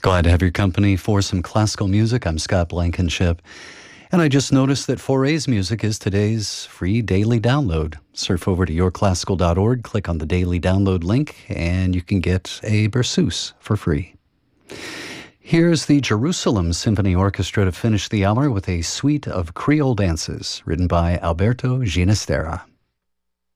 Glad to have your company for some classical music. I'm Scott Blankenship, and I just noticed that Foray's music is today's free daily download. Surf over to yourclassical.org, click on the daily download link, and you can get a Berceuse for free. Here's the Jerusalem Symphony Orchestra to finish the hour with a suite of Creole dances written by Alberto Ginastera.